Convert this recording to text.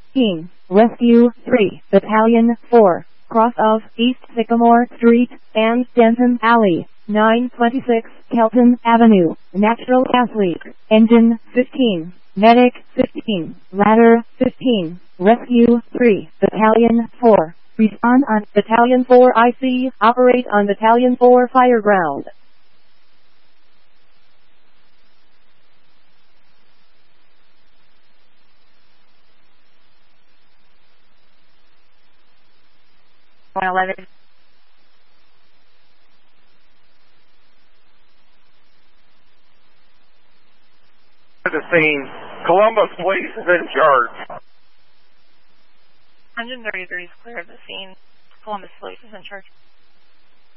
15, Rescue 3, Battalion 4, cross of East Sycamore Street and Denton Alley, 926 Kelton Avenue, natural gas leak, engine 15, medic 15, ladder 15, Rescue 3, Battalion 4, respond on Battalion 4 IC, operate on Battalion 4 fire ground. The scene. Columbus Police is in charge. Engine 33 is clear of the scene. Columbus Police is in charge.